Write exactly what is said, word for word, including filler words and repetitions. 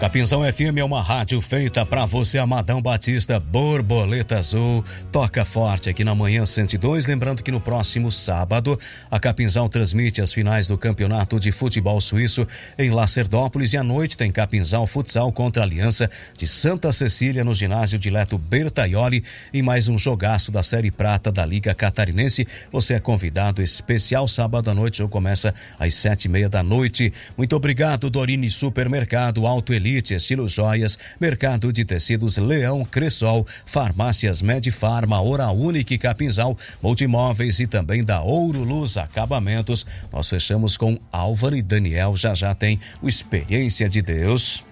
Capinzão F M é uma rádio feita pra você, Amadão Batista, Borboleta Azul. Toca forte aqui na Manhã cento e dois. Lembrando que no próximo sábado, a Capinzão transmite as finais do Campeonato de Futebol Suíço em Lacerdópolis. E à noite tem Capinzão Futsal contra a Aliança de Santa Cecília no ginásio Dileto Bertaioli. E mais um jogaço da Série Prata da Liga Catarinense. Você é convidado especial sábado à noite. O jogo começa às sete e meia da noite. Muito obrigado, Dorine Supermercado, Auto Elite, Estilo Joias, Mercado de Tecidos Leão, Cressol, Farmácias Medifarma, Hora Única, Capinzal, Multimóveis e também da Ouro Luz Acabamentos. Nós fechamos com Álvaro e Daniel. Já já tem o Experiência de Deus.